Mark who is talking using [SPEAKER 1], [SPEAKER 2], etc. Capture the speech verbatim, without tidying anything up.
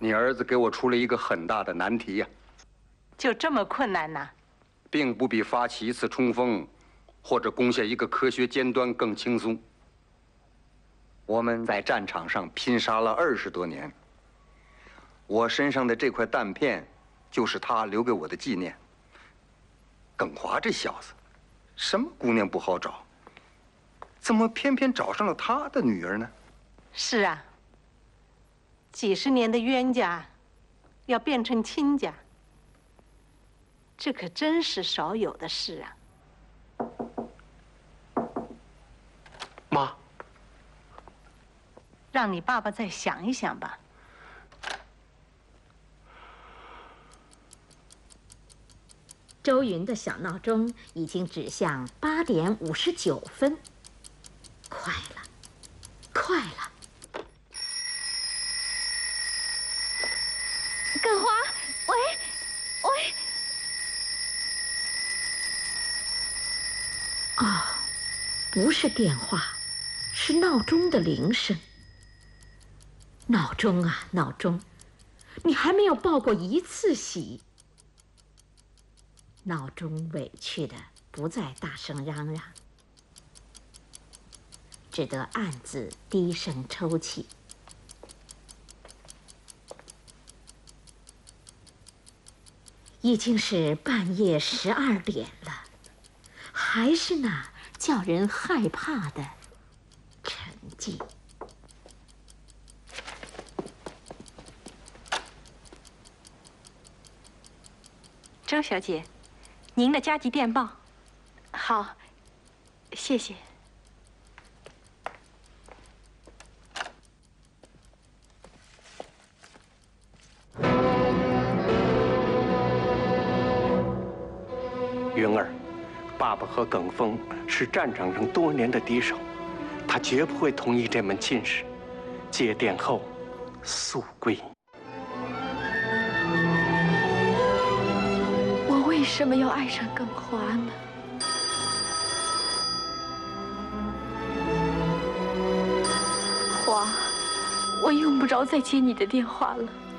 [SPEAKER 1] 你儿子给我出了一个很大的难题呀、啊。
[SPEAKER 2] 就这么困难呐？
[SPEAKER 1] 并不比发起一次冲锋，或者攻下一个科学尖端更轻松。我们在战场上拼杀了二十多年，我身上的这块弹片，就是他留给我的纪念。耿华这小子，什么姑娘不好找，怎么偏偏找上了他的女儿呢？
[SPEAKER 2] 是啊，几十年的冤家，要变成亲家，这可真是少有的事啊。
[SPEAKER 3] 妈，
[SPEAKER 2] 让你爸爸再想一想吧。
[SPEAKER 4] 周云的小闹钟已经指向八点五十九分，快了，快了！
[SPEAKER 5] 耿华，喂，喂！
[SPEAKER 4] 哦，不是电话，是闹钟的铃声。闹钟啊，闹钟，你还没有报过一次喜。闹钟委屈的不再大声嚷嚷，只得暗自低声抽泣。已经是半夜十二点了，还是那叫人害怕的沉寂。
[SPEAKER 5] 周小姐，您的加急电报。好，谢谢。
[SPEAKER 3] 云儿，爸爸和耿峰是战场上多年的敌手，他绝不会同意这门亲事。接电后，速归。
[SPEAKER 5] 我为什么要爱上耿华呢？华，我用不着再接你的电话了。